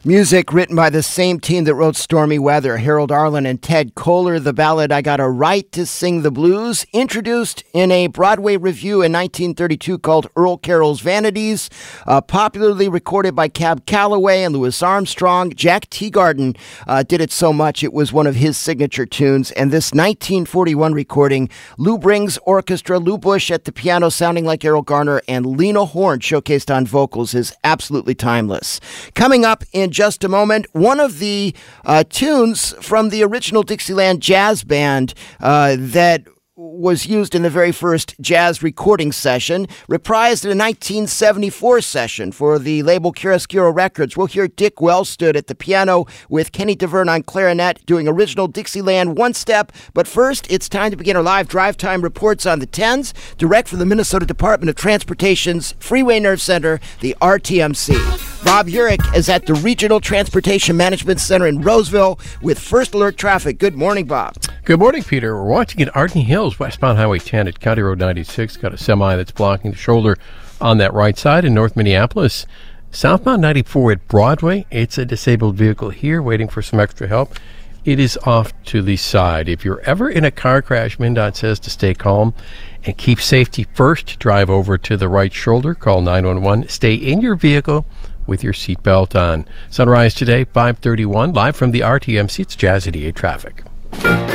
Music written by the same team that wrote Stormy Weather, Harold Arlen and Ted Koehler. The ballad I Got a Right to Sing the Blues, introduced in a Broadway revue in 1932 called Earl Carroll's Vanities, popularly recorded by Cab Calloway and Louis Armstrong. Jack Teagarden did it so much it was one of his signature tunes. And this 1941 recording, Lou Brings Orchestra, Lou Bush at the piano sounding like Errol Garner, and Lena Horne showcased on vocals, is absolutely timeless. Coming up in just a moment, one of the tunes from the original Dixieland Jazz Band that was used in the very first jazz recording session, reprised in a 1974 session for the label Chiaroscuro Records. We'll hear Dick Wellstood at the piano with Kenny DeVerne on clarinet doing original Dixieland one-step. But first, it's time to begin our live drive time reports on the 10s, direct from the Minnesota Department of Transportation's Freeway Nerve Center, the RTMC. Bob Urich is at the Regional Transportation Management Center in Roseville with First Alert Traffic. Good morning, Bob. Good morning, Peter. We're watching at Arden Hills, westbound Highway 10 at County Road 96. Got a semi that's blocking the shoulder on that right side. In North Minneapolis, southbound 94 at Broadway. It's a disabled vehicle here waiting for some extra help. It is off to the side. If you're ever in a car crash, MnDOT says to stay calm and keep safety first. Drive over to the right shoulder. Call 911. Stay in your vehicle with your seatbelt on. Sunrise today, 5:31, live from the RTMC. It's Jazz 88 Traffic.